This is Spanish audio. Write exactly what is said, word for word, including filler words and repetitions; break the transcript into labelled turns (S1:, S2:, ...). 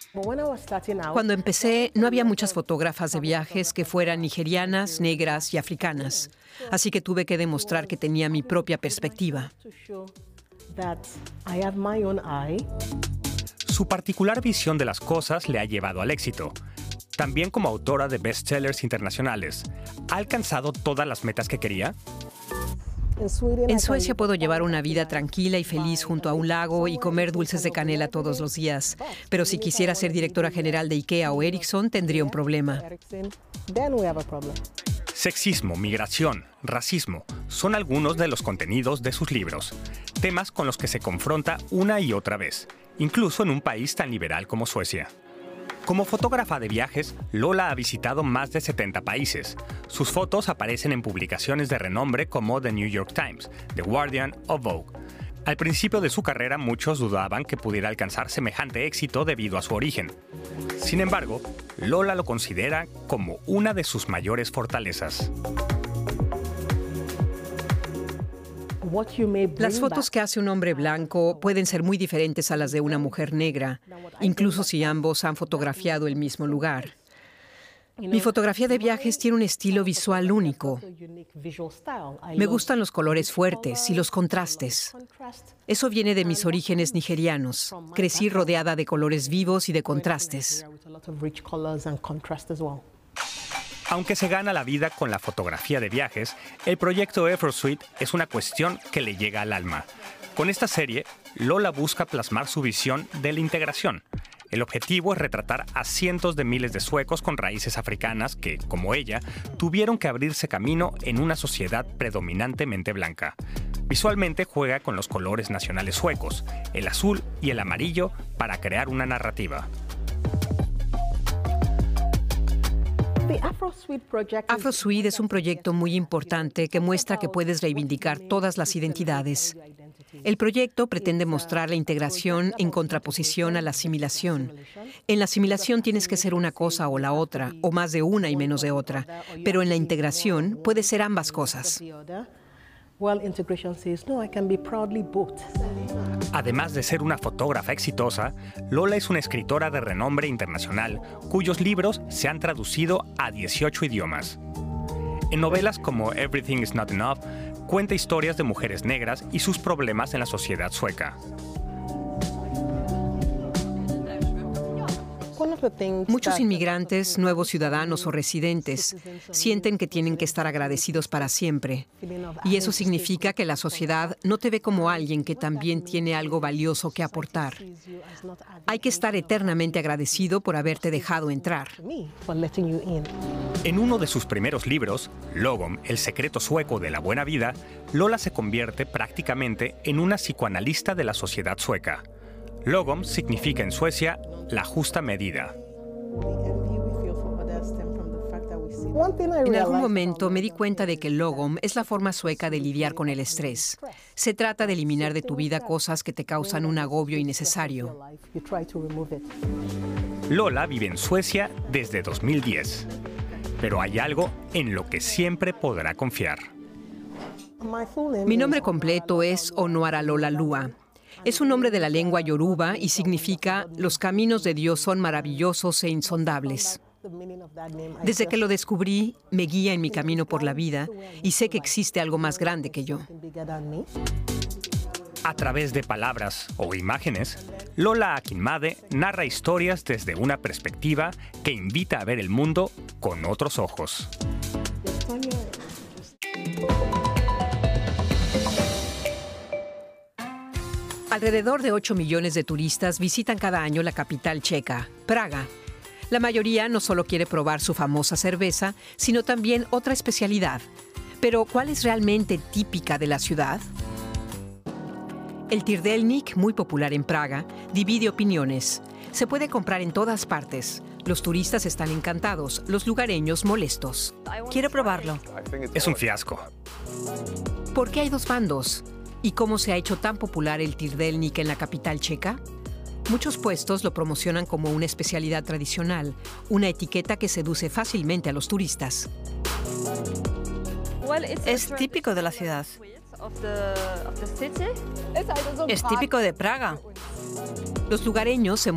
S1: Cuando empecé, no había muchas fotógrafas de viajes que fueran nigerianas, negras y africanas, así que tuve que demostrar que tenía mi propia perspectiva.
S2: Su particular visión de las cosas le ha llevado al éxito. También como autora de bestsellers internacionales, ¿ha alcanzado todas las metas que quería?
S1: En Suecia puedo llevar una vida tranquila y feliz junto a un lago y comer dulces de canela todos los días. Pero si quisiera ser directora general de IKEA o Ericsson, tendría un problema.
S2: Sexismo, migración, racismo son algunos de los contenidos de sus libros, temas con los que se confronta una y otra vez, incluso en un país tan liberal como Suecia. Como fotógrafa de viajes, Lola ha visitado más de setenta países. Sus fotos aparecen en publicaciones de renombre como The New York Times, The Guardian o Vogue. Al principio de su carrera, muchos dudaban que pudiera alcanzar semejante éxito debido a su origen. Sin embargo, Lola lo considera como una de sus mayores fortalezas.
S1: Las fotos que hace un hombre blanco pueden ser muy diferentes a las de una mujer negra, incluso si ambos han fotografiado el mismo lugar. Mi fotografía de viajes tiene un estilo visual único. Me gustan los colores fuertes y los contrastes. Eso viene de mis orígenes nigerianos. Crecí rodeada de colores vivos y de contrastes.
S2: Aunque se gana la vida con la fotografía de viajes, el proyecto Effort Suite es una cuestión que le llega al alma. Con esta serie, Lola busca plasmar su visión de la integración. El objetivo es retratar a cientos de miles de suecos con raíces africanas que, como ella, tuvieron que abrirse camino en una sociedad predominantemente blanca. Visualmente juega con los colores nacionales suecos, el azul y el amarillo, para crear una narrativa.
S1: Afro Suite es un proyecto muy importante que muestra que puedes reivindicar todas las identidades. El proyecto pretende mostrar la integración en contraposición a la asimilación. En la asimilación tienes que ser una cosa o la otra, o más de una y menos de otra, pero en la integración puedes ser ambas cosas.
S2: Además de ser una fotógrafa exitosa, Lola es una escritora de renombre internacional cuyos libros se han traducido a dieciocho idiomas. En novelas como Everything is Not Enough, cuenta historias de mujeres negras y sus problemas en la sociedad sueca.
S1: Muchos inmigrantes, nuevos ciudadanos o residentes, sienten que tienen que estar agradecidos para siempre. Y eso significa que la sociedad no te ve como alguien que también tiene algo valioso que aportar. Hay que estar eternamente agradecido por haberte dejado entrar.
S2: En uno de sus primeros libros, Logom, el secreto sueco de la buena vida, Lola se convierte prácticamente en una psicoanalista de la sociedad sueca. Logom significa en Suecia la justa medida.
S1: En algún momento me di cuenta de que Logom es la forma sueca de lidiar con el estrés. Se trata de eliminar de tu vida cosas que te causan un agobio innecesario.
S2: Lola vive en Suecia desde dos mil diez, pero hay algo en lo que siempre podrá confiar.
S1: Mi nombre completo es Onuaralola Lua. Es un nombre de la lengua yoruba y significa «Los caminos de Dios son maravillosos e insondables». Desde que lo descubrí, me guía en mi camino por la vida y sé que existe algo más grande que yo.
S2: A través de palabras o imágenes, Lola Akinmade narra historias desde una perspectiva que invita a ver el mundo con otros ojos.
S1: Alrededor de ocho millones de turistas visitan cada año la capital checa, Praga. La mayoría no solo quiere probar su famosa cerveza, sino también otra especialidad. Pero, ¿cuál es realmente típica de la ciudad? El Tyrdelnik, muy popular en Praga, divide opiniones. Se puede comprar en todas partes. Los turistas están encantados, los lugareños molestos.
S3: Quiero probarlo.
S2: Es un fiasco.
S1: ¿Por qué hay dos bandos? ¿Y cómo se ha hecho tan popular el Tyrdelnik en la capital checa? Muchos puestos lo promocionan como una especialidad tradicional, una etiqueta que seduce fácilmente a los turistas.
S3: Es típico de la ciudad. Es típico de Praga.
S1: Los lugareños se